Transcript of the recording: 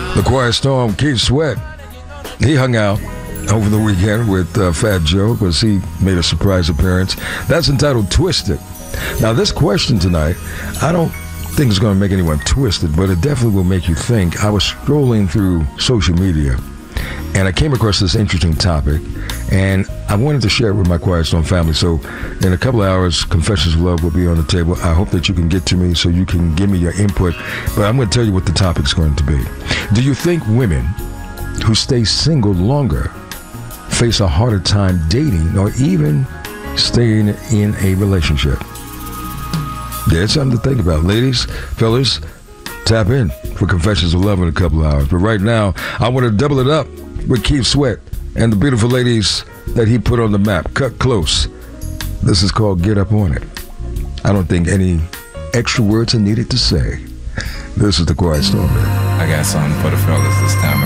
The Quiet Storm, Keith Sweat, he hung out over the weekend with Fat Joe because he made a surprise appearance. That's entitled Twisted. Now, this question tonight, I don't think it's going to make anyone twisted, but it definitely will make you think. I was scrolling through social media, and I came across this interesting topic, and I wanted to share it with my Quiet Storm family. So in a couple of hours, Confessions of Love will be on the table. I hope that you can get to me so you can give me your input, but I'm going to tell you what the topic's going to be. Do you think women who stay single longer face a harder time dating or even staying in a relationship? There's something to think about. Ladies, fellas, tap in for Confessions of Love in a couple of hours. But right now, I want to double it up with Keith Sweat and the beautiful ladies that he put on the map. Cut close. This is called Get Up On It. I don't think any extra words are needed to say. This is the Quiet Storm. I got something for the fellas this time